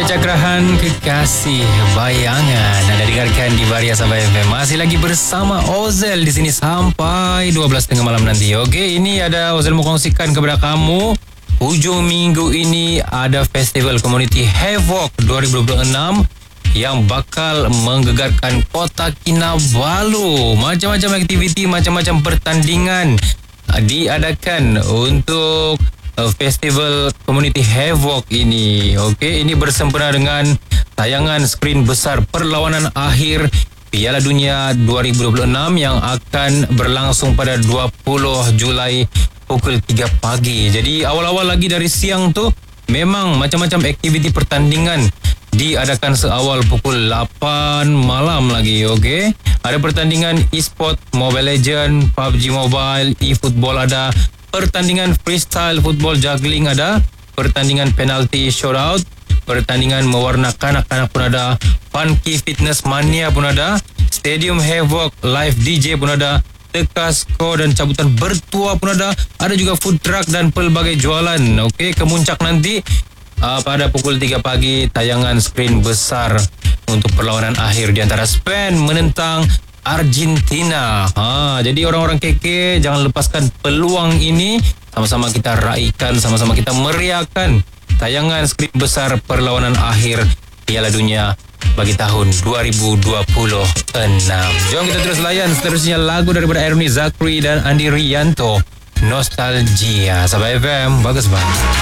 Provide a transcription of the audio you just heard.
Pencakrahan Kekasih Bayangan Anda dengarkan di Varia Sabah FM. Masih lagi bersama Ozel di sini sampai 12.30 malam nanti. Okey, ini ada Ozel mau kongsikan kepada kamu. Hujung minggu ini ada Festival Community Havoc 2026 yang bakal menggegarkan Kota Kinabalu. Macam-macam aktiviti, macam-macam pertandingan diadakan untuk Festival Community Havoc ini. Okey, ini bersempena dengan tayangan skrin besar perlawanan akhir Piala Dunia 2026 yang akan berlangsung pada 20 Julai pukul 3 pagi. Jadi awal-awal lagi dari siang tu memang macam-macam aktiviti pertandingan diadakan seawal pukul 8 malam lagi. Okey, ada pertandingan e-sport, Mobile Legend, PUBG Mobile, e-football ada, pertandingan freestyle football juggling ada, pertandingan penalty shootout, pertandingan mewarna kanak-kanak pun ada, funky fitness mania pun ada, stadium havoc, live DJ pun ada, teka skor dan cabutan bertua pun ada juga food truck dan pelbagai jualan. Okey, kemuncak nanti pada pukul 3 pagi tayangan skrin besar untuk perlawanan akhir di antara Spain menentang Argentina. Jadi orang-orang keke jangan lepaskan peluang ini. Sama-sama kita raikan, sama-sama kita meriahkan tayangan skrin besar perlawanan akhir Piala Dunia bagi tahun 2026. Jom kita terus layan seterusnya lagu daripada Ernie Zakri dan Andi Rianto, Nostalgia. Sabah FM, bagus banget.